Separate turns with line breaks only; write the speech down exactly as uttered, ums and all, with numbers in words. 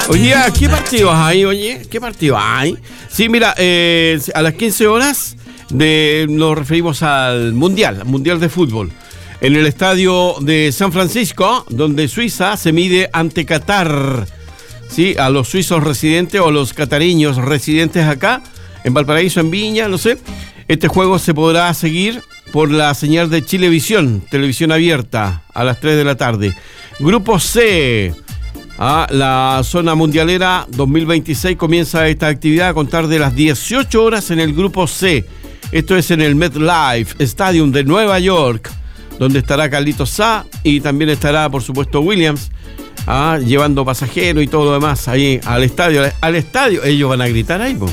Hoy día, ¿qué partidos hay, oye? ¿Qué partidos hay? Sí, mira, eh, a las quince horas de, nos referimos al Mundial, Mundial de Fútbol. En el estadio de San Francisco, donde Suiza se mide ante Qatar. Sí, a los suizos residentes o los catariños residentes acá, en Valparaíso, en Viña, no sé. Este juego se podrá seguir por la señal de Chilevisión, televisión abierta, a las tres de la tarde. Grupo C, ah, la zona mundialera dos mil veintiséis comienza esta actividad a contar de las dieciocho horas en el Grupo C. Esto es en el MetLife Stadium de Nueva York, donde estará Carlitos Sá y también estará, por supuesto, Williams, ah, llevando pasajeros y todo lo demás ahí al estadio. Al estadio, ellos van a gritar ahí, po.